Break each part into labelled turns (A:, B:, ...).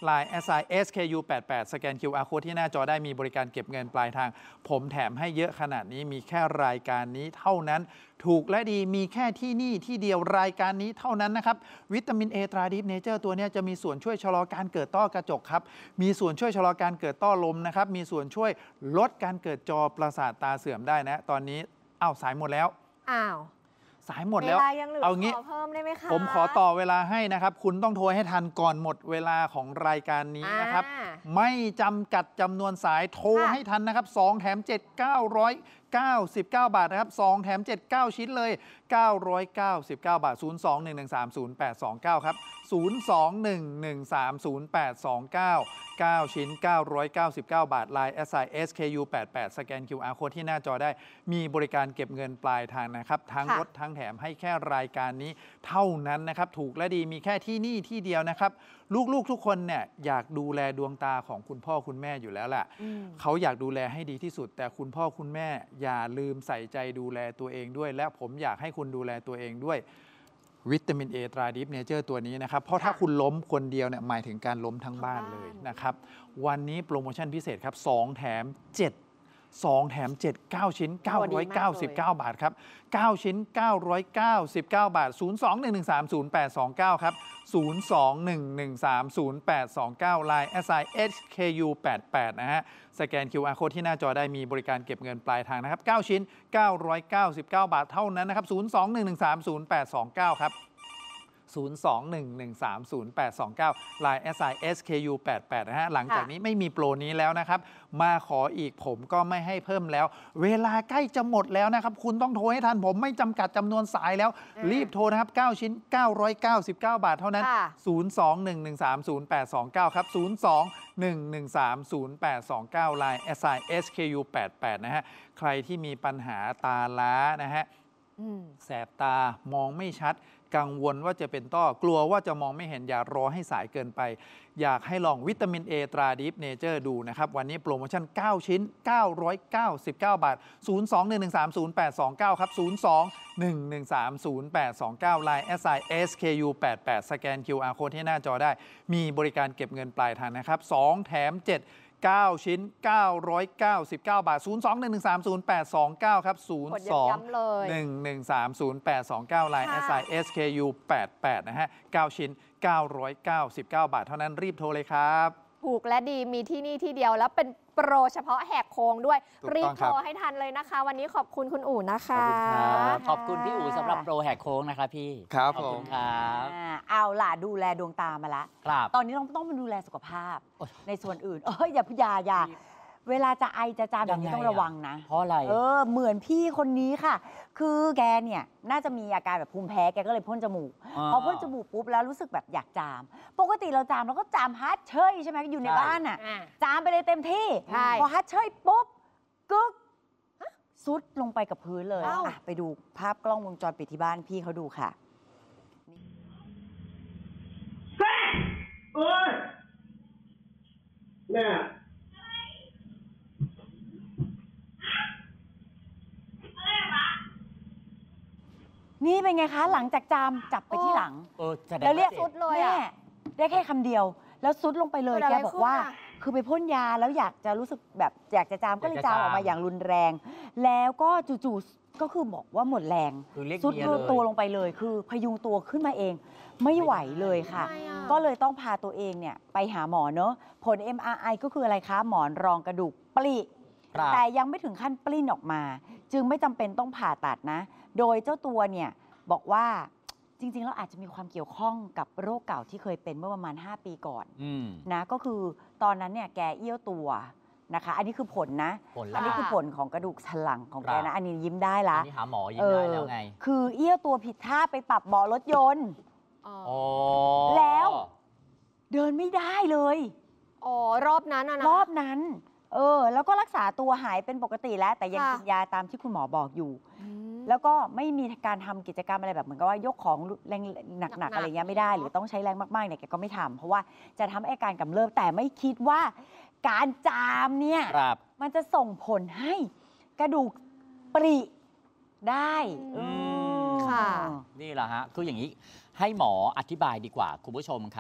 A: Line SKU88 สแกน QR Code ที่หน้าจอได้มีบริการเก็บเงินปลายทางผมแถมให้เยอะขนาดนี้มีแค่รายการนี้เท่านั้นถูกและดีมีแค่ที่นี่ที่เดียวรายการนี้เท่านั้นนะครับวิตามิน A ตราดิฟเนเจอร์ตัวนี้จะมีส่วนช่วยชะลอการเกิดต้อกระจกครับมีส่วนช่วยชะลอการเกิดต้อลมนะครับมีส่วนช่วยลดการเกิดจอประสาทตาเสื่อมได้นะตอนนี้สายหมดแล้วสายหมดแล้วเอางี้
B: เพิ่มได้ไหมคะ
A: ผมขอต่อเวลาให้นะครับคุณต้องโทรให้ทันก่อนหมดเวลาของรายการนี้นะครับไม่จำกัดจำนวนสายโทรให้ทันนะครับ2แถม7 999 บาทนะครับ2แถม7 9ชิ้นเลย999 บาท02-113-0829ครับ02-113-0829 9ชิ้น999 บาท Line SKU88 สแกน QR Code ที่หน้าจอได้มีบริการเก็บเงินปลายทางนะครับทั้งลดทั้งแถมให้แค่รายการนี้เท่านั้นนะครับถูกและดีมีแค่ที่นี่ที่เดียวนะครับลูกๆทุกคนเนี่ยอยากดูแลดวงตาของคุณพ่อคุณแม่อยู่แล้วแหละเขาอยากดูแลให้ดีที่สุดแต่คุณพ่อคุณแม่อย่าลืมใส่ใจดูแลตัวเองด้วยและผมอยากให้คุณดูแลตัวเองด้วยวิตามิน A ตราดิฟเนเจอร์ตัวนี้นะครับเพราะถ้าคุณล้มคนเดียวเนี่ยหมายถึงการล้มทั้งบ้านเลยนะครับวันนี้โปรโมชั่นพิเศษครับ2แถม7 2แถม7 9ชิ้น999 บาทครับ9ชิ้น999 บาท02-113-0829ครับ02-113-0829 Line SKU88 นะฮะสแกน QR Code ที่หน้าจอได้มีบริการเก็บเงินปลายทางนะครับ9ชิ้น999 บาทเท่านั้นนะครับ02-113-0829 ครับ02-113-0829 Line SKU88 นะฮะหลังจากนี้ไม่มีโปรนี้แล้วนะครับมาขออีกผมก็ไม่ให้เพิ่มแล้วเวลาใกล้จะหมดแล้วนะครับคุณต้องโทรให้ทันผมไม่จำกัดจำนวนสายแล้วรีบโทรนะครับ9ชิ้น999 บาทเท่านั้น02-113-0829 ครับ02-113-0829 Line SKU88 นะฮะใครที่มีปัญหาตาล้านะฮะแสบตามองไม่ชัดกังวลว่าจะเป็นต้อกลัวว่าจะมองไม่เห็นอย่ารอให้สายเกินไปอยากให้ลองวิตามิน A ตราดิฟเนเจอร์ดูนะครับวันนี้โปรโมชั่น9ชิ้น999 บาท02-113-0829 ครับ02-113-0829 Line SKU88 สแกน QR Code ที่หน้าจอได้มีบริการเก็บเงินปลายทางนะครับ2แถม7 9ชิ้น999 บาท02-113-0829 ครับ02-113-0829 Line SKU88 นะฮะ9ชิ้น999 บาทเท่านั้นรีบโทรเลยครับ
B: ถูกและดีมีที่นี่ที่เดียวแล้วเป็นโปรเฉพาะแหกโค้งด้วยรีบโทรให้ทันเลยนะคะวันนี้ขอบคุณคุณอู๋นะคะ
C: ขอบคุณพี่อู๋สำหรับโปรแหกโค้งนะคะพี่
A: ครับ
C: ขอบคุณครับ
D: เอาล่ะดูแลดวงตามาละตอนนี้ต้องมาดูแลสุขภาพในส่วนอื่นอย่าเวลาจะไอจะจามอย่างนี้ต้องระวังนะ
C: เพราะอะไร
D: เหมือนพี่คนนี้ค่ะคือแกเนี่ยน่าจะมีอาการแบบภูมิแพ้แกก็เลยพ่นจมูกพอพ่นจมูกปุ๊บแล้วรู้สึกแบบอยากจามปกติเราจามเราก็จามฮัทเชยใช่ไหมอยู่ในบ้านอ่ะจามไปเลยเต็มที่พอฮัทเชยปุ๊บกึ๊กซุดลงไปกับพื้นเลยไปดูภาพกล้องวงจรปิดที่บ้านพี่เขาดูค่ะ
E: เนี่ย
D: นี่เป็นไงคะหลังจากจามจับไปที่หลังแล้วเรียกซุดเลยแม่ได้แค่คำเดียวแล้วซุดลงไปเลยแกบอกว่าคือไปพ่นยาแล้วอยากจะรู้สึกแบบอยากจะจามก็เลยจามออกมาอย่างรุนแรงแล้วก็จู่ๆก็คือบอกว่าหมดแรงซุดตัวลงไปเลยคือพยุงตัวขึ้นมาเองไม่ไหวเลยค่ะก็เลยต้องพาตัวเองเนี่ยไปหาหมอเนอะผล MRI ก็คืออะไรคะหมอนรองกระดูกปลิแต่ยังไม่ถึงขั้นปลิ้นออกมาจึงไม่จำเป็นต้องผ่าตัดนะโดยเจ้าตัวเนี่ยบอกว่าจริงๆแล้วอาจจะมีความเกี่ยวข้องกับโรคเก่าที่เคยเป็นเมื่อประมาณ5 ปีก่อนนะก็คือตอนนั้นเนี่ยแกเอี้ยวตัวนะคะอันนี้คือผลนะอันนี้คือผลของกระดูกสันหลังของแกนะอันนี้ยิ้มได้ละ
C: อันนี้หาหมอยิ้มได้แล้วไง
D: คือเอี้ยวตัวผิดท่าไปปรับเบาะรถยนต์แล้วเดินไม่ได้เลย
B: รอบนั้นนะ
D: รอบนั้นแล้วก็รักษาตัวหายเป็นปกติแล้วแต่ยังกินยาตามที่คุณหมอบอกอยู่แล้วก็ไม่มีการทำกิจกรรมอะไรแบบเหมือนกับว่ายกของแรงหนักๆอะไรเงี้ยไม่ได้หรือต้องใช้แรงมากๆเนี่ยแกก็ไม่ทำเพราะว่าจะทำให้อาการกำเริบแต่ไม่คิดว่าการจามเนี่ยมันจะส่งผลให้กระดูกปริได้
C: ค่ะนี่แหละฮะคืออย่างนี้ให้หมออธิบายดีกว่าคุณผู้ชมครับ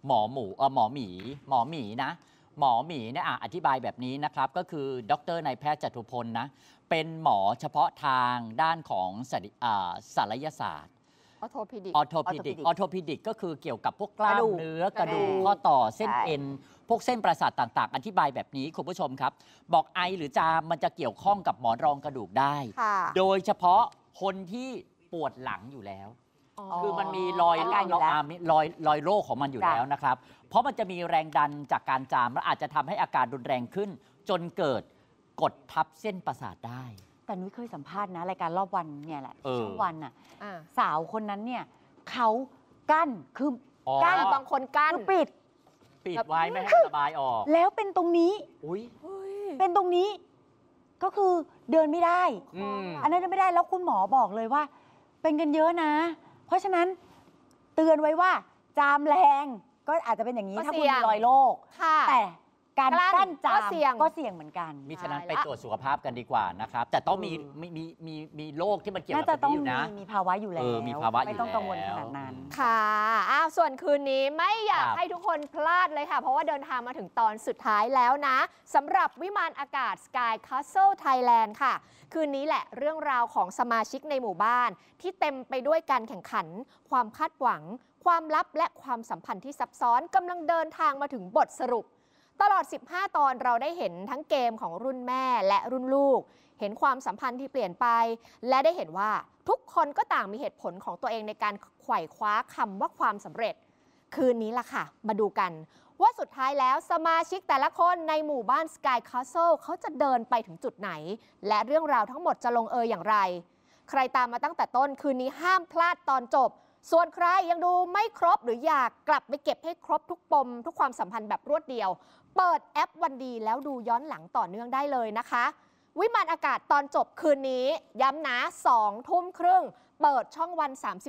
C: หมอหมีนะหมอหมีเนี่ยอธิบายแบบนี้นะครับก็คือดรนายแพทย์จตุพลนะเป็นหมอเฉพาะทางด้านของศัลยศาสตร์
B: ออโทพิดิ
C: กก็คือเกี่ยวกับพวกกล้ามเนื้อกระดูกข้อต่อเส้นเอ็นพวกเส้นประสาทต่างๆอธิบายแบบนี้คุณผู้ชมครับบอกไอหรือจามมันจะเกี่ยวข้องกับหมอนรองกระดูกได้โดยเฉพาะคนที่ปวดหลังอยู่แล้วคือมันมีรอยโรคของมันอยู่แล้วนะครับเพราะมันจะมีแรงดันจากการจามและอาจจะทำให้อาการรุนแรงขึ้นจนเกิดกดทับเส้นประสาทได้
D: แต่นุ้ยเคยสัมภาษณ์นะรายการรอบวันเนี่ยแหละช่องวันน่ะสาวคนนั้นเนี่ยเขากั้นคือกั้น
B: บางคนกั้น
D: ปิด
C: ไว้ไม่ให้ระบายออก
D: แล้วเป็นตรงนี้เป็นตรงนี้ก็คือเดินไม่ได้อันนั้นเดินไม่ได้แล้วคุณหมอบอกเลยว่าเป็นกันเยอะนะเพราะฉะนั้นเตือนไว้ว่าจามแรงก็อาจจะเป็นอย่างนี้ถ้าคุณมีรอยโรคแต่การกั้นจามก็เสี่ยงเหมือนกัน
C: มิฉะนั้นไปตรวจสุขภาพกันดีกว่านะครับแต่ต้องมีโรคที่มันเกี่ยวกับ
D: นี้
C: อยู่นะ
D: มีภาวะอยู่แล้วไม่ต้องกังวลขนาดนั้น
B: ค่ะส่วนคืนนี้ไม่อยากให้ทุกคนพลาดเลยค่ะเพราะว่าเดินทางมาถึงตอนสุดท้ายแล้วนะสำหรับวิมานอากาศ Sky Castle Thailand ค่ะคืนนี้แหละเรื่องราวของสมาชิกในหมู่บ้านที่เต็มไปด้วยการแข่งขันความคาดหวังความลับและความสัมพันธ์ที่ซับซ้อนกำลังเดินทางมาถึงบทสรุปตลอด15 ตอนเราได้เห็นทั้งเกมของรุ่นแม่และรุ่นลูกเห็นความสัมพันธ์ที่เปลี่ยนไปและได้เห็นว่าทุกคนก็ต่างมีเหตุผลของตัวเองในการไขว่คว้าคำว่าความสำเร็จคืนนี้ล่ะค่ะมาดูกันว่าสุดท้ายแล้วสมาชิกแต่ละคนในหมู่บ้าน Sky Castle เขาจะเดินไปถึงจุดไหนและเรื่องราวทั้งหมดจะลงเอยอย่างไรใครตามมาตั้งแต่ต้นคืนนี้ห้ามพลาดตอนจบส่วนใครยังดูไม่ครบหรืออยากกลับไปเก็บให้ครบทุกปมทุกความสัมพันธ์แบบรวดเดียวเปิดแอปวันดีแล้วดูย้อนหลังต่อเนื่องได้เลยนะคะวิมานอากาศตอนจบคืนนี้ย้ำนะ20:30 น.เปิดช่องวัน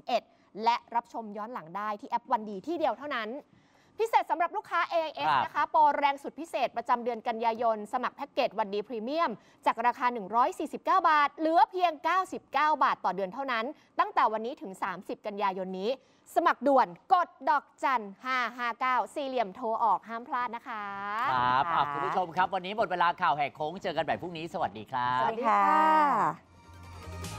B: 31และรับชมย้อนหลังได้ที่แอปวันดีที่เดียวเท่านั้นพิเศษสำหรับลูกค้า AIS นะคะโปรแรงสุดพิเศษประจำเดือนกันยายนสมัครแพ็กเกจวันดีพรีเมียมจากราคา149 บาทเหลือเพียง99 บาทต่อเดือนเท่านั้นตั้งแต่วันนี้ถึง30 กันยายนนี้สมัครด่วนกดดอกจัน559สี่เหลี่ยมโทรออกห้ามพลาดนะคะ
C: ครับคุณผู้ชมครับวันนี้หมดเวลาข่าวแหกโค้งเจอกันใหม่พรุ่งนี้สวัสดีครับ
B: สวัสดีค่ะ